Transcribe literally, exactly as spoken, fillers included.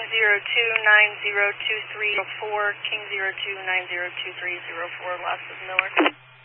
zero two nine zero two three zero four, King zero two nine zero two three zero four, lost of Miller.